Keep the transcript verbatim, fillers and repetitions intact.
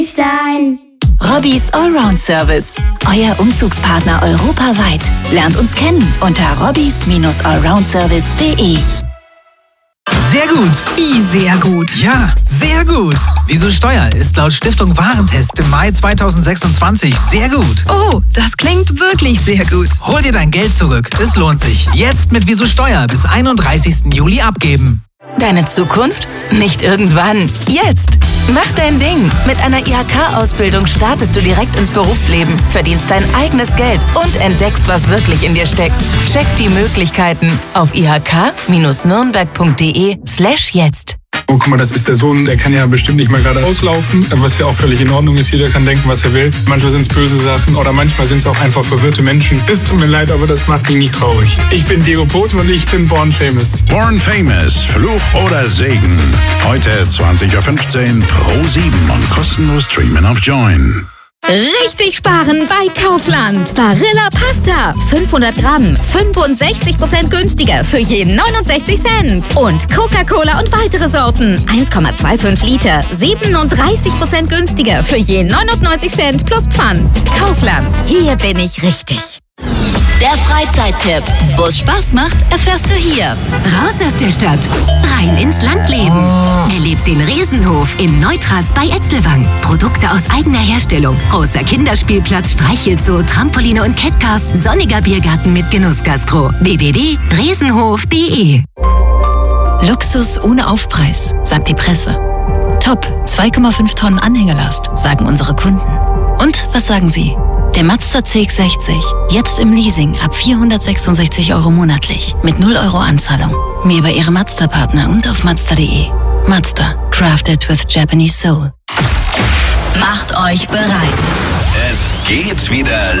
sein. Robbys Allround Service. Euer Umzugspartner europaweit. Lernt uns kennen unter robbys allround service punkt de. Sehr gut. Wie sehr gut? Ja, sehr gut. Wieso Steuer ist laut Stiftung Warentest im Mai zweitausendsechsundzwanzig sehr gut. Oh, das klingt wirklich sehr gut. Hol dir dein Geld zurück. Es lohnt sich. Jetzt mit Wieso Steuer bis einunddreißigsten Juli abgeben. Deine Zukunft? Nicht irgendwann. Jetzt! Mach dein Ding. Mit einer I H K-Ausbildung startest du direkt ins Berufsleben, verdienst dein eigenes Geld und entdeckst, was wirklich in dir steckt. Check die Möglichkeiten auf i h k nürnberg punkt de slash jetzt. Oh, guck mal, das ist der Sohn, der kann ja bestimmt nicht mal gerade auslaufen, was ja auch völlig in Ordnung ist. Jeder kann denken, was er will. Manchmal sind es böse Sachen oder manchmal sind es auch einfach verwirrte Menschen. Es tut mir leid, aber das macht mich nicht traurig. Ich bin Diego Poth und ich bin Born Famous. Born Famous, Fluch oder Segen. Heute zwanzig Uhr fünfzehn pro sieben und kostenlos streamen auf Join. Richtig sparen bei Kaufland. Barilla Pasta. fünfhundert Gramm. fünfundsechzig Prozent günstiger für jeden neunundsechzig Cent. Und Coca-Cola und weitere Sorten. eins Komma fünfundzwanzig Liter. siebenunddreißig Prozent günstiger für jeden neunundneunzig Cent plus Pfand. Kaufland. Hier bin ich richtig. Der Freizeittipp. Wo es Spaß macht, erfährst du hier. Raus aus der Stadt, rein ins Landleben. Erlebt den Riesenhof in Neutras bei Etzelwang. Produkte aus eigener Herstellung. Großer Kinderspielplatz, Streichelzoo, Trampoline und Catcars. Sonniger Biergarten mit Genussgastro. w w w punkt riesenhof punkt de. Luxus ohne Aufpreis, sagt die Presse. Top, zwei Komma fünf Tonnen Anhängelast, sagen unsere Kunden. Und was sagen Sie? Der Mazda C X sechzig, jetzt im Leasing ab vierhundertsechsundsechzig Euro monatlich, mit null Euro Anzahlung. Mehr über Ihre Mazda-Partner und auf mazda punkt de. Mazda, crafted with Japanese soul. Macht euch bereit. Es geht wieder